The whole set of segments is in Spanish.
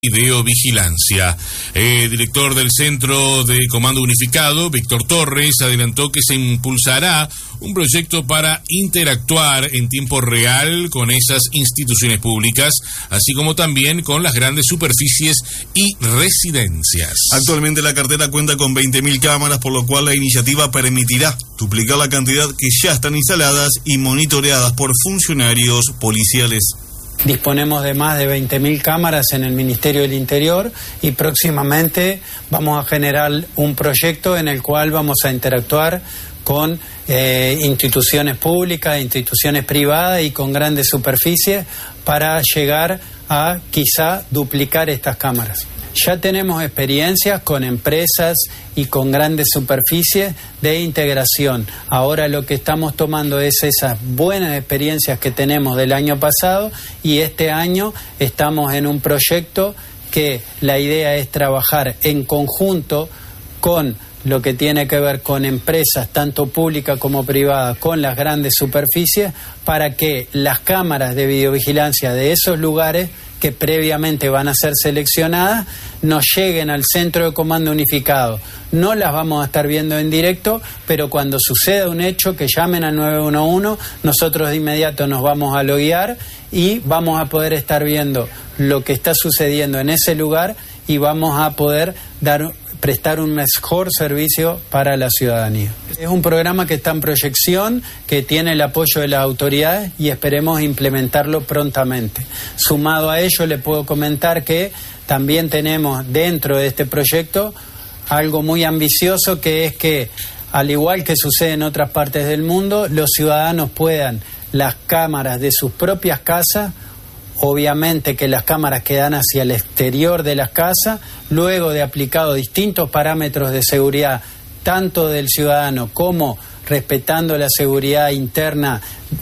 Videovigilancia. Director del Centro de Comando Unificado, Víctor Torres, adelantó que se impulsará un proyecto para interactuar en tiempo real con esas instituciones públicas, así como también con las grandes superficies y residencias. Actualmente la cartera cuenta con 20.000 cámaras, por lo cual la iniciativa permitirá duplicar la cantidad que ya están instaladas y monitoreadas por funcionarios policiales. Disponemos de más de 20.000 cámaras en el Ministerio del Interior y próximamente vamos a generar un proyecto en el cual vamos a interactuar con instituciones públicas, instituciones privadas y con grandes superficies para llegar a quizá duplicar estas cámaras. Ya tenemos experiencias con empresas y con grandes superficies de integración. Ahora lo que estamos tomando es esas buenas experiencias que tenemos del año pasado y este año estamos en un proyecto que la idea es trabajar en conjunto con lo que tiene que ver con empresas, tanto públicas como privadas, con las grandes superficies, para que las cámaras de videovigilancia de esos lugares que previamente van a ser seleccionadas, nos lleguen al Centro de Comando Unificado. No las vamos a estar viendo en directo, pero cuando suceda un hecho, que llamen al 911, nosotros de inmediato nos vamos a loguear y vamos a poder estar viendo lo que está sucediendo en ese lugar y vamos a poder prestar un mejor servicio para la ciudadanía. Es un programa que está en proyección, que tiene el apoyo de las autoridades y esperemos implementarlo prontamente. Sumado a ello, le puedo comentar que también tenemos dentro de este proyecto algo muy ambicioso, que es que, al igual que sucede en otras partes del mundo, los ciudadanos puedan, las cámaras de sus propias casas, obviamente que las cámaras quedan hacia el exterior de las casas, luego de aplicado distintos parámetros de seguridad, tanto del ciudadano como respetando la seguridad interna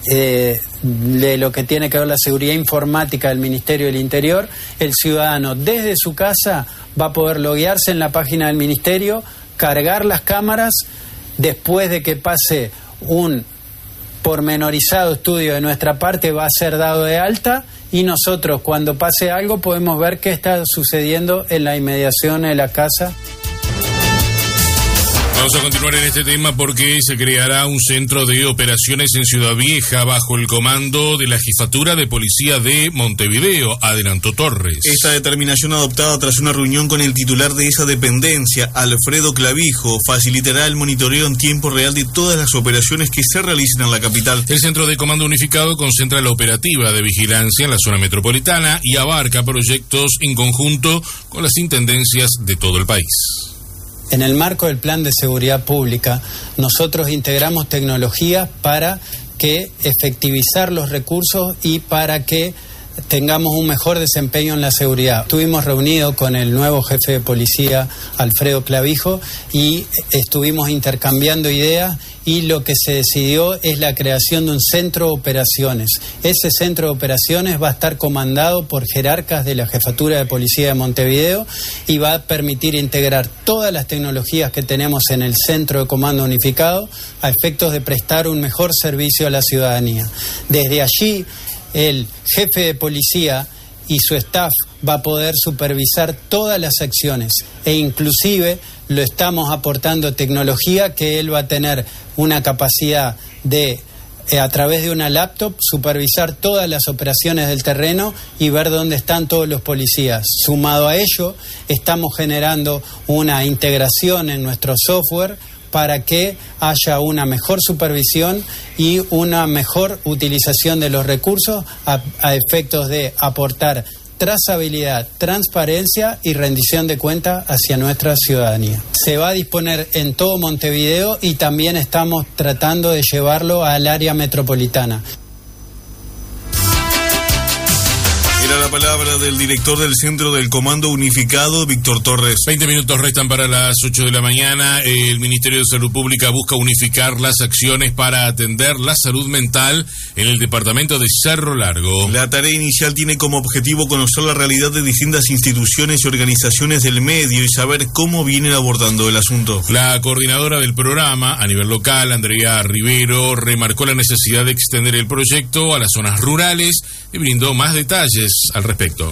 de lo que tiene que ver la seguridad informática del Ministerio del Interior, el ciudadano desde su casa va a poder loguearse en la página del Ministerio, cargar las cámaras, después de que pase un pormenorizado estudio de nuestra parte va a ser dado de alta y nosotros cuando pase algo podemos ver qué está sucediendo en la inmediación de la casa. Vamos a continuar en este tema porque se creará un centro de operaciones en Ciudad Vieja bajo el comando de la Jefatura de Policía de Montevideo, adelantó Torres. Esta determinación adoptada tras una reunión con el titular de esa dependencia, Alfredo Clavijo, facilitará el monitoreo en tiempo real de todas las operaciones que se realicen en la capital. El Centro de Comando Unificado concentra la operativa de vigilancia en la zona metropolitana y abarca proyectos en conjunto con las intendencias de todo el país. En el marco del Plan de Seguridad Pública, nosotros integramos tecnologías para que efectivizar los recursos y para que tengamos un mejor desempeño en la seguridad. Estuvimos reunidos con el nuevo jefe de policía, Alfredo Clavijo, y estuvimos intercambiando ideas y lo que se decidió es la creación de un centro de operaciones. Ese centro de operaciones va a estar comandado por jerarcas de la Jefatura de Policía de Montevideo y va a permitir integrar todas las tecnologías que tenemos en el Centro de Comando Unificado a efectos de prestar un mejor servicio a la ciudadanía. Desde allí, el jefe de policía y su staff va a poder supervisar todas las acciones e inclusive lo estamos aportando tecnología que él va a tener una capacidad de, a través de una laptop, supervisar todas las operaciones del terreno y ver dónde están todos los policías. Sumado a ello, estamos generando una integración en nuestro software para que haya una mejor supervisión y una mejor utilización de los recursos a efectos de aportar trazabilidad, transparencia y rendición de cuentas hacia nuestra ciudadanía. Se va a disponer en todo Montevideo y también estamos tratando de llevarlo al área metropolitana. Era la palabra del director del Centro del Comando Unificado, Víctor Torres. 20 minutos restan para las 8 de la mañana. El Ministerio de Salud Pública busca unificar las acciones para atender la salud mental en el departamento de Cerro Largo. La tarea inicial tiene como objetivo conocer la realidad de distintas instituciones y organizaciones del medio y saber cómo vienen abordando el asunto. La coordinadora del programa a nivel local, Andrea Rivero, remarcó la necesidad de extender el proyecto a las zonas rurales y brindó más detalles al respecto.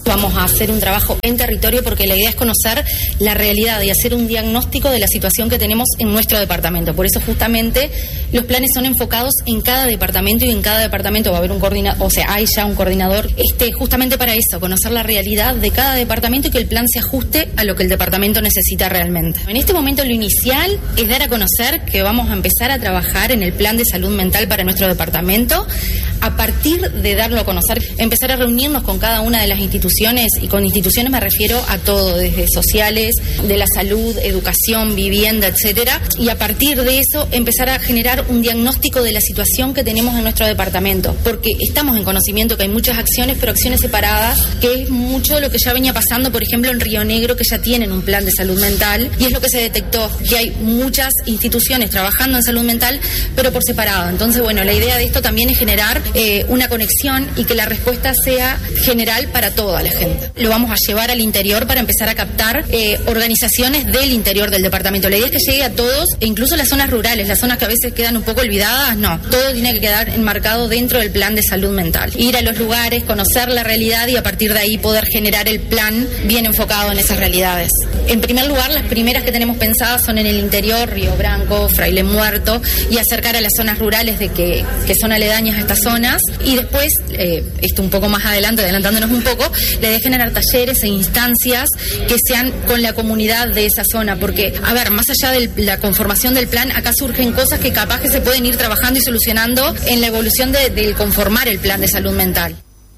Vamos a hacer un trabajo en territorio porque la idea es conocer la realidad y hacer un diagnóstico de la situación que tenemos en nuestro departamento. Por eso justamente los planes son enfocados en cada departamento y en cada departamento va a haber un coordinador, o sea, hay ya un coordinador justamente para eso, conocer la realidad de cada departamento y que el plan se ajuste a lo que el departamento necesita realmente. En este momento lo inicial es dar a conocer que vamos a empezar a trabajar en el plan de salud mental para nuestro departamento. A partir de darlo a conocer, empezar a reunirnos con cada una de las instituciones, y con instituciones me refiero a todo, desde sociales, de la salud, educación, vivienda, etcétera, y a partir de eso empezar a generar un diagnóstico de la situación que tenemos en nuestro departamento, porque estamos en conocimiento que hay muchas acciones, pero acciones separadas, que es mucho lo que ya venía pasando, por ejemplo, en Río Negro, que ya tienen un plan de salud mental, y es lo que se detectó, que hay muchas instituciones trabajando en salud mental, pero por separado. Entonces, bueno, la idea de esto también es generar una conexión y que la respuesta sea general para toda la gente. Lo vamos a llevar al interior para empezar a captar organizaciones del interior del departamento. La idea es que llegue a todos, e incluso las zonas rurales, las zonas que a veces quedan un poco olvidadas, no. Todo tiene que quedar enmarcado dentro del plan de salud mental. Ir a los lugares, conocer la realidad y a partir de ahí poder generar el plan bien enfocado en esas realidades. En primer lugar, las primeras que tenemos pensadas son en el interior, Río Branco, Fraile Muerto, y acercar a las zonas rurales que son aledañas a estas zonas. Y después, esto un poco más adelante, adelantándonos un poco, la idea es generar talleres e instancias que sean con la comunidad de esa zona, porque, a ver, más allá de la conformación del plan, acá surgen cosas que capaz que se pueden ir trabajando y solucionando en la evolución del conformar el plan de salud mental.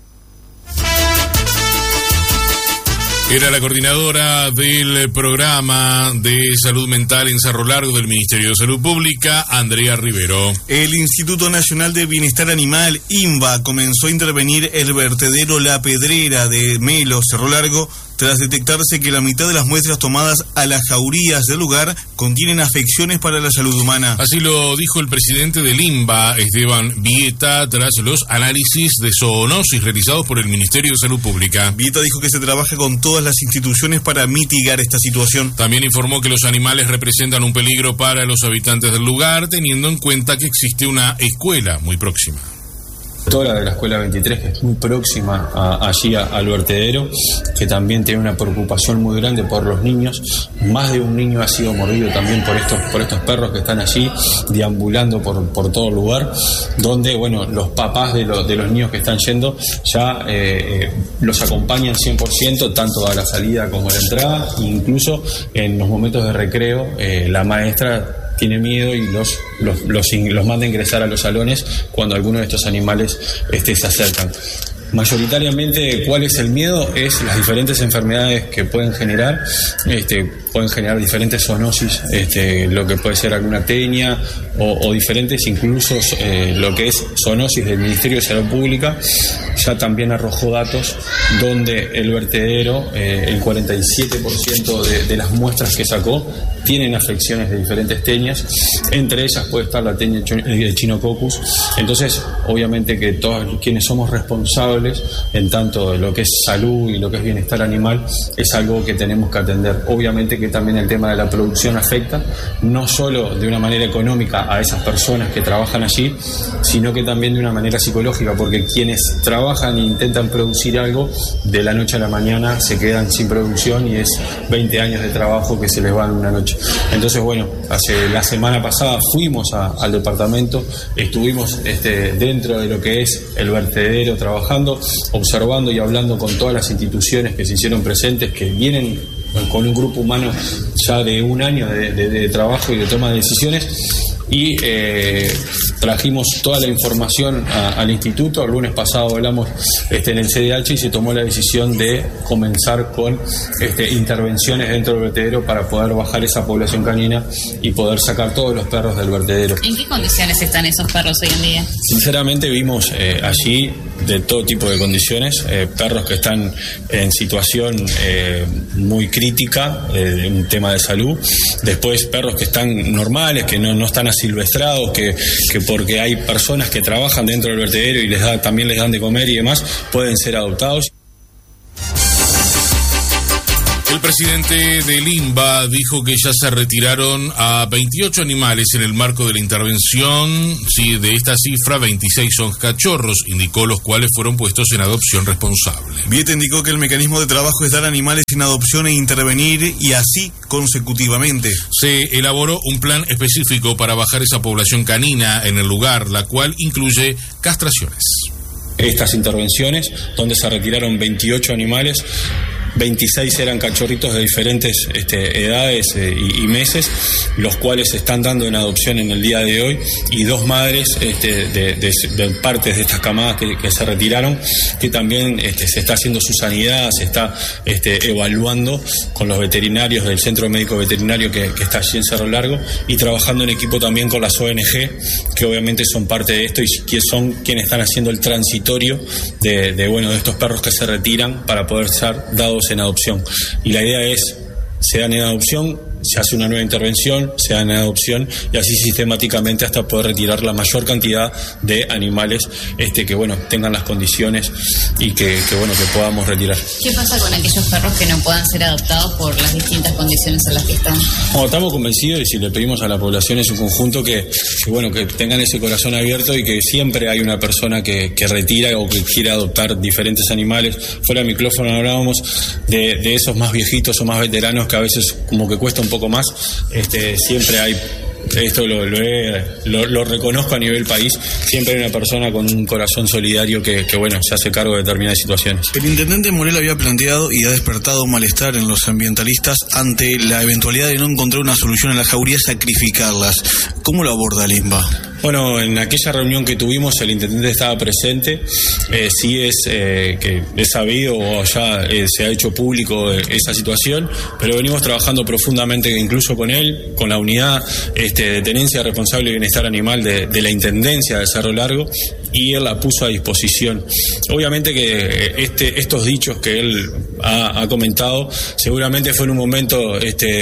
Era la coordinadora del programa de salud mental en Cerro Largo del Ministerio de Salud Pública, Andrea Rivero. El Instituto Nacional de Bienestar Animal, INBA, comenzó a intervenir el vertedero La Pedrera de Melo, Cerro Largo, tras detectarse que la mitad de las muestras tomadas a las jaurías del lugar contienen afecciones para la salud humana. Así lo dijo el presidente del INBA, Esteban Vieta, tras los análisis de zoonosis realizados por el Ministerio de Salud Pública. Vieta dijo que se trabaja con todas las instituciones para mitigar esta situación. También informó que los animales representan un peligro para los habitantes del lugar, teniendo en cuenta que existe una escuela muy próxima. Toda la de la escuela 23, que es muy próxima allí al vertedero, que también tiene una preocupación muy grande por los niños. Más de un niño ha sido mordido también por estos perros que están allí deambulando por todo el lugar, donde bueno, los papás de los niños que están yendo ya los acompañan 100%, tanto a la salida como a la entrada, incluso en los momentos de recreo la maestra tiene miedo y los manda a ingresar a los salones cuando alguno de estos animales se acercan. Mayoritariamente, ¿cuál es el miedo? Es las diferentes enfermedades que pueden generar diferentes zoonosis, lo que puede ser alguna tenia o diferentes, incluso lo que es zoonosis del Ministerio de Salud Pública, ya también arrojó datos donde el vertedero, el 47% de las muestras que sacó tienen afecciones de diferentes tenias, entre ellas puede estar la tenia de Echinococcus. Entonces, obviamente que todos quienes somos responsables en tanto de lo que es salud y lo que es bienestar animal, es algo que tenemos que atender. Obviamente que también el tema de la producción afecta, no solo de una manera económica a esas personas que trabajan allí, sino que también de una manera psicológica, porque quienes trabajan e intentan producir algo, de la noche a la mañana se quedan sin producción y es 20 años de trabajo que se les va en una noche. Entonces, bueno, la semana pasada fuimos al departamento, estuvimos dentro de lo que es el vertedero trabajando, observando y hablando con todas las instituciones que se hicieron presentes, que vienen con un grupo humano ya de un año de trabajo y de toma de decisiones, y trajimos toda la información al instituto. El lunes pasado hablamos en el CDH y se tomó la decisión de comenzar con intervenciones dentro del vertedero para poder bajar esa población canina y poder sacar todos los perros del vertedero. ¿En qué condiciones están esos perros hoy en día? Sinceramente vimos allí de todo tipo de condiciones, perros que están en situación muy crítica, un tema de salud, después perros que están normales, que no están asilvestrados, que porque hay personas que trabajan dentro del vertedero y también les dan de comer y demás, pueden ser adoptados. El presidente del INVA dijo que ya se retiraron a 28 animales en el marco de la intervención. Sí, de esta cifra, 26 son cachorros, indicó, los cuales fueron puestos en adopción responsable. Vieta indicó que el mecanismo de trabajo es dar animales en adopción e intervenir, y así consecutivamente. Se elaboró un plan específico para bajar esa población canina en el lugar, la cual incluye castraciones. Estas intervenciones, donde se retiraron 28 animales, 26 eran cachorritos de diferentes edades y meses, los cuales se están dando en adopción en el día de hoy, y 2 madres de partes de estas camadas que se retiraron, que también se está haciendo su sanidad, se está evaluando con los veterinarios del Centro Médico Veterinario que está allí en Cerro Largo, y trabajando en equipo también con las ONG, que obviamente son parte de esto y que son quienes están haciendo el transitorio de estos perros que se retiran para poder ser dados en adopción. Y la idea es, se dan en adopción, se hace una nueva intervención, se dan en adopción, y así sistemáticamente hasta poder retirar la mayor cantidad de animales que tengan las condiciones y que podamos retirar. ¿Qué pasa con aquellos perros que no puedan ser adoptados por las distintas condiciones en las que están? Estamos convencidos, y si le pedimos a la población en su conjunto que tengan ese corazón abierto, y que siempre hay una persona que retira o que quiere adoptar diferentes animales. Fuera de micrófono hablábamos de esos más viejitos o más veteranos que a veces como que cuesta un poco más, siempre hay, esto lo reconozco a nivel país, siempre hay una persona con un corazón solidario que se hace cargo de determinadas situaciones. El intendente Morel había planteado y ha despertado malestar en los ambientalistas ante la eventualidad de no encontrar una solución en las jaurías, sacrificarlas. ¿Cómo lo aborda el INVA? Bueno, en aquella reunión que tuvimos el intendente estaba presente, sí es que es sabido o ya se ha hecho público esa situación, pero venimos trabajando profundamente incluso con él, con la unidad de tenencia responsable y bienestar animal de la Intendencia de Cerro Largo, y él la puso a disposición. Obviamente que estos dichos que él ha comentado seguramente fue en un momento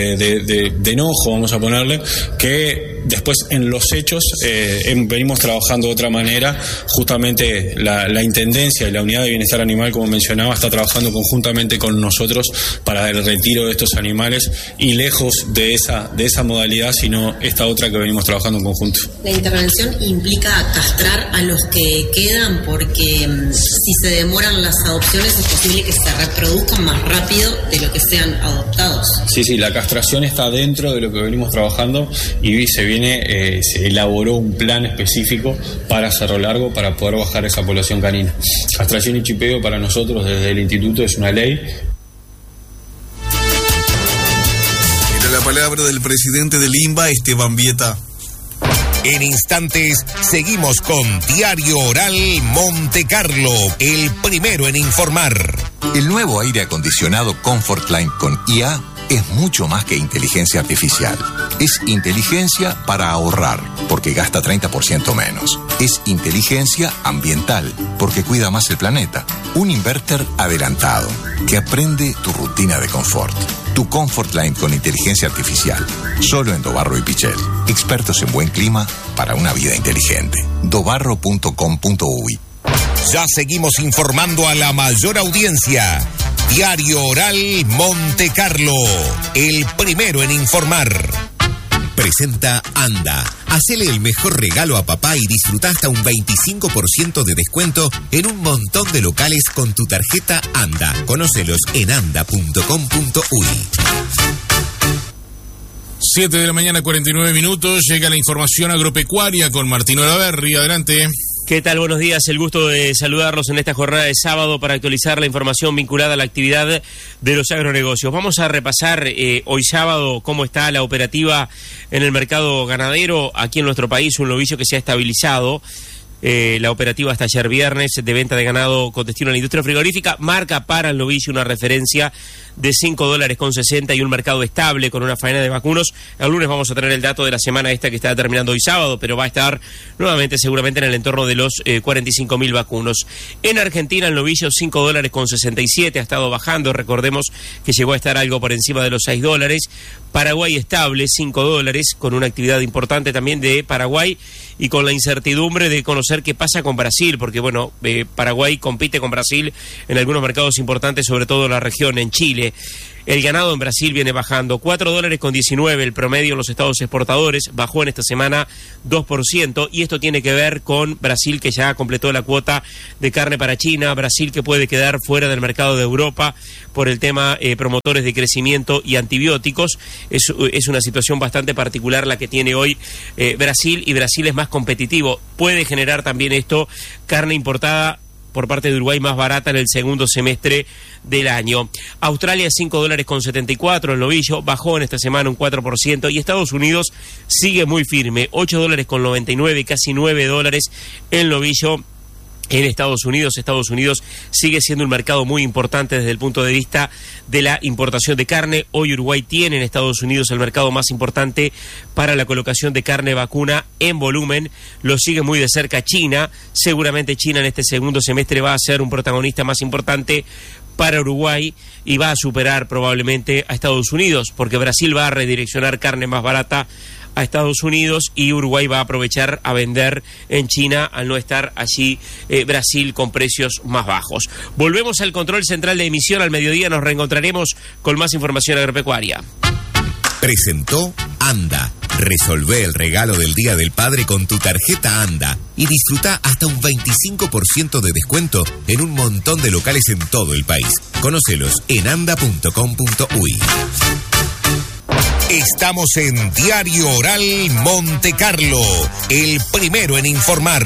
de enojo, vamos a ponerle, que después en los hechos venimos trabajando de otra manera. Justamente la Intendencia y la Unidad de Bienestar Animal, como mencionaba, está trabajando conjuntamente con nosotros para el retiro de estos animales, y lejos de esa modalidad, sino esta otra que venimos trabajando en conjunto. La intervención implica castrar a los que quedan, porque si se demoran las adopciones es posible que se reproduzcan más rápido de lo que sean adoptados. Sí, la castración está dentro de lo que venimos trabajando, y se elaboró un plan específico para Cerro Largo para poder bajar esa población canina. Castración y chipeo para nosotros desde el instituto es una ley. Era la palabra del presidente del INVA, Esteban Vieta. En instantes seguimos con Diario Oral Monte Carlo, el primero en informar. El nuevo aire acondicionado Comfortline con IA es mucho más que inteligencia artificial. Es inteligencia para ahorrar, porque gasta 30% menos. Es inteligencia ambiental, porque cuida más el planeta. Un inverter adelantado, que aprende tu rutina de confort. Tu Comfortline con inteligencia artificial. Solo en Dobarro y Pichel. Expertos en buen clima para una vida inteligente. dobarro.com.uy. Ya seguimos informando a la mayor audiencia. Diario Oral Monte Carlo, el primero en informar. Presenta Anda. Hacele el mejor regalo a papá y disfruta hasta un 25% de descuento en un montón de locales con tu tarjeta Anda. Conócelos en anda.com.uy. 7 de la mañana, 49 minutos. Llega la información agropecuaria con Martín Olaverri. Adelante. ¿Qué tal? Buenos días. El gusto de saludarlos en esta jornada de sábado para actualizar la información vinculada a la actividad de los agronegocios. Vamos a repasar hoy sábado cómo está la operativa en el mercado ganadero aquí en nuestro país, un novicio que se ha estabilizado. La operativa hasta ayer viernes de venta de ganado con destino a la industria frigorífica marca para el novicio una referencia de $5.60 y un mercado estable con una faena de vacunos. El lunes vamos a tener el dato de la semana esta que está terminando hoy sábado, pero va a estar nuevamente seguramente en el entorno de los 45.000 vacunos. En Argentina el novicio $5.67 ha estado bajando, recordemos que llegó a estar algo por encima de los $6. Paraguay estable, $5, con una actividad importante también de Paraguay y con la incertidumbre de conocer qué pasa con Brasil, porque bueno, Paraguay compite con Brasil en algunos mercados importantes, sobre todo en la región, en Chile. El ganado en Brasil viene bajando, $4.19 el promedio en los estados exportadores, bajó en esta semana 2%, y esto tiene que ver con Brasil, que ya completó la cuota de carne para China, Brasil que puede quedar fuera del mercado de Europa por el tema promotores de crecimiento y antibióticos. Es una situación bastante particular la que tiene hoy Brasil, y Brasil es más competitivo. Puede generar también esto carne importada por parte de Uruguay más barata en el segundo semestre del año. Australia $5.74 el novillo, bajó en esta semana un 4%, y Estados Unidos sigue muy firme, $8.99, casi $9 el novillo. En Estados Unidos sigue siendo un mercado muy importante desde el punto de vista de la importación de carne. Hoy Uruguay tiene en Estados Unidos el mercado más importante para la colocación de carne vacuna en volumen. Lo sigue muy de cerca China. Seguramente China en este segundo semestre va a ser un protagonista más importante para Uruguay y va a superar probablemente a Estados Unidos, porque Brasil va a redireccionar carne más barata a Estados Unidos y Uruguay va a aprovechar a vender en China al no estar allí Brasil con precios más bajos. Volvemos al control central de emisión al mediodía, nos reencontraremos con más información agropecuaria. Presentó ANDA. Resolvé el regalo del Día del Padre con tu tarjeta ANDA y disfruta hasta un 25% de descuento en un montón de locales en todo el país. Conócelos en anda.com.uy. Estamos en Diario Oral Monte Carlo, el primero en informar.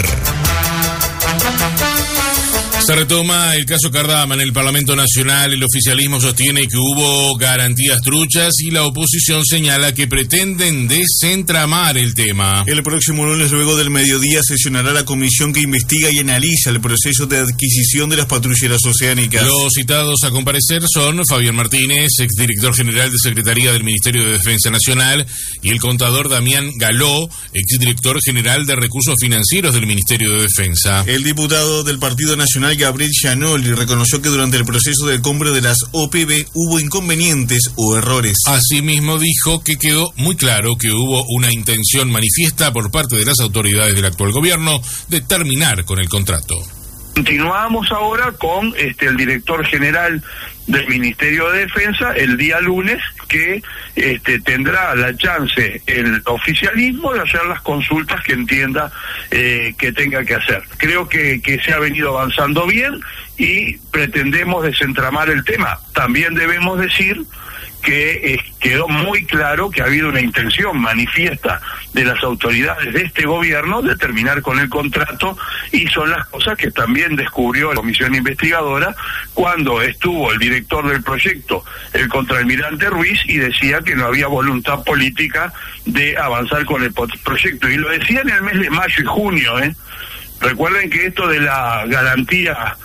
Se retoma el caso Cardama en el Parlamento Nacional. El oficialismo sostiene que hubo garantías truchas y la oposición señala que pretenden desentramar el tema. El próximo lunes, luego del mediodía, sesionará la comisión que investiga y analiza el proceso de adquisición de las patrulleras oceánicas. Los citados a comparecer son Fabián Martínez, exdirector general de Secretaría del Ministerio de Defensa Nacional, y el contador Damián Galó, exdirector general de Recursos Financieros del Ministerio de Defensa. El diputado del Partido Nacional, Gabriel Gianoli, reconoció que durante el proceso de compra de las OPB hubo inconvenientes o errores. Asimismo dijo que quedó muy claro que hubo una intención manifiesta por parte de las autoridades del actual gobierno de terminar con el contrato. Continuamos ahora con el director general del Ministerio de Defensa el día lunes, que tendrá la chance el oficialismo de hacer las consultas que entienda que tenga que hacer. Creo que se ha venido avanzando bien y pretendemos desentramar el tema. También debemos decir que quedó muy claro que ha habido una intención manifiesta de las autoridades de este gobierno de terminar con el contrato, y son las cosas que también descubrió la comisión investigadora cuando estuvo el director del proyecto, el contraalmirante Ruiz, y decía que no había voluntad política de avanzar con el proyecto, y lo decía en el mes de mayo y junio, Recuerden que esto de la garantía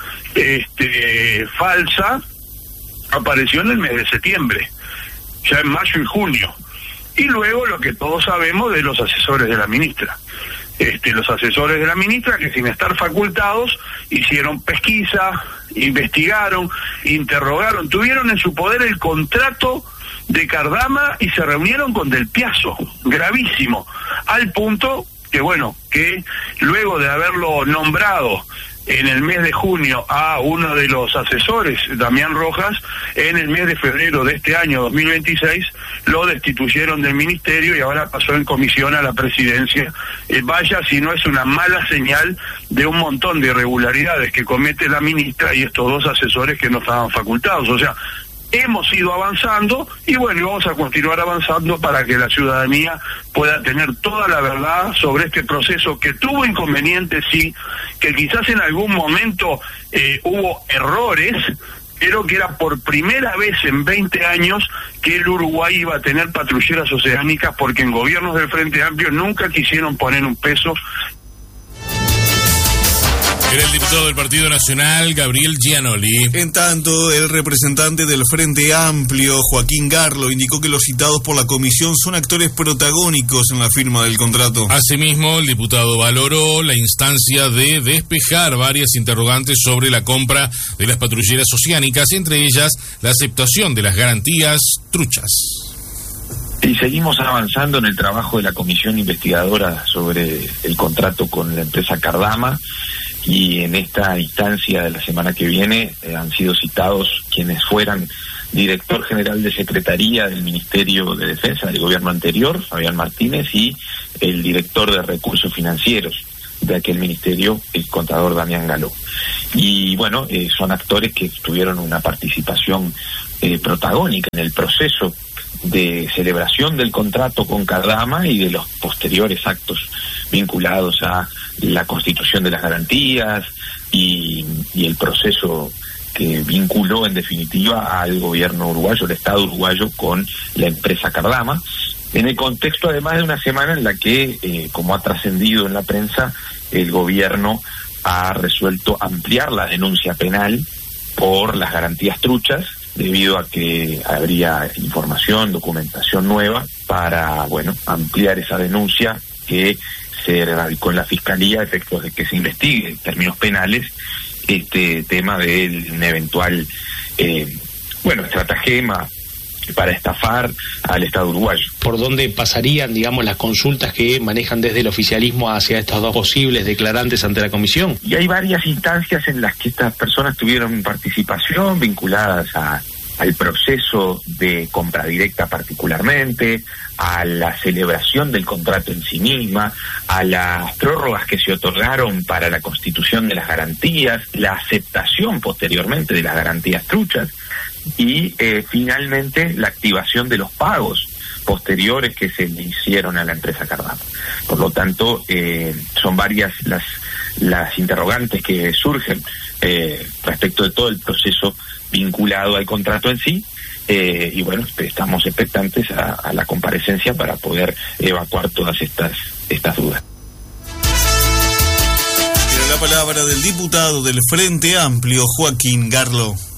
falsa apareció en el mes de septiembre, ya en mayo y junio, y luego lo que todos sabemos de los asesores de la ministra. Los asesores de la ministra, que sin estar facultados hicieron pesquisa, investigaron, interrogaron, tuvieron en su poder el contrato de Cardama y se reunieron con Del Piazzo, gravísimo, al punto que luego de haberlo nombrado en el mes de junio a uno de los asesores, Damián Rojas, en el mes de febrero de este año 2026 lo destituyeron del ministerio y ahora pasó en comisión a la presidencia. Vaya si no es una mala señal de un montón de irregularidades que comete la ministra y estos dos asesores que no estaban facultados. O sea, hemos ido avanzando y vamos a continuar avanzando para que la ciudadanía pueda tener toda la verdad sobre este proceso que tuvo inconvenientes, sí, que quizás en algún momento hubo errores, pero que era por primera vez en 20 años que el Uruguay iba a tener patrulleras oceánicas, porque en gobiernos del Frente Amplio nunca quisieron poner un peso. Era el diputado del Partido Nacional, Gabriel Gianoli. En tanto, el representante del Frente Amplio, Joaquín Garlo, indicó que los citados por la comisión son actores protagónicos en la firma del contrato. Asimismo, el diputado valoró la instancia de despejar varias interrogantes sobre la compra de las patrulleras oceánicas, entre ellas la aceptación de las garantías truchas. Y seguimos avanzando en el trabajo de la comisión investigadora sobre el contrato con la empresa Cardama, y en esta instancia de la semana que viene han sido citados quienes fueran director general de Secretaría del Ministerio de Defensa del gobierno anterior, Fabián Martínez, y el director de Recursos Financieros de aquel ministerio, el contador Damián Galó. Y bueno, son actores que tuvieron una participación protagónica en el proceso de celebración del contrato con Cardama y de los posteriores actos vinculados a la constitución de las garantías y el proceso que vinculó en definitiva al gobierno uruguayo, el Estado uruguayo, con la empresa Cardama, en el contexto además de una semana en la que, como ha trascendido en la prensa, el gobierno ha resuelto ampliar la denuncia penal por las garantías truchas, debido a que habría información, documentación nueva para, bueno, ampliar esa denuncia que se radicó en la Fiscalía a efectos de que se investigue en términos penales este tema de un eventual, estratagema para estafar al Estado uruguayo. ¿Por dónde pasarían, digamos, las consultas que manejan desde el oficialismo hacia estos dos posibles declarantes ante la comisión? Y hay varias instancias en las que estas personas tuvieron participación vinculadas al proceso de compra directa particularmente, a la celebración del contrato en sí misma, a las prórrogas que se otorgaron para la constitución de las garantías, la aceptación posteriormente de las garantías truchas y finalmente la activación de los pagos posteriores que se le hicieron a la empresa Cardama. Por lo tanto, son varias las interrogantes que surgen respecto de todo el proceso vinculado al contrato en sí, y bueno, estamos expectantes a la comparecencia para poder evacuar todas estas dudas. Tiene la palabra del diputado del Frente Amplio, Joaquín Garlo.